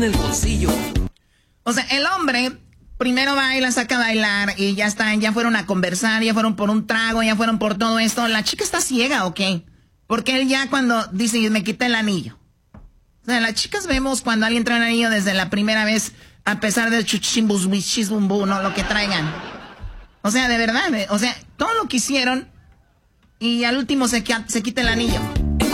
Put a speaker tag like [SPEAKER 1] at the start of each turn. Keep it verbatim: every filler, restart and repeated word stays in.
[SPEAKER 1] el bolsillo.
[SPEAKER 2] O sea, el hombre primero va y la saca a bailar y ya están, ya fueron a conversar, ya fueron por un trago, ya fueron por todo esto. ¿La chica está ciega o qué? Porque él ya cuando dice, me quita el anillo. O sea, las chicas vemos cuando alguien trae un anillo desde la primera vez, a pesar del chuchimbus, chisbumbu, no, lo que traigan. O sea, de verdad, o sea, todo lo que hicieron y al último se, se quita el anillo.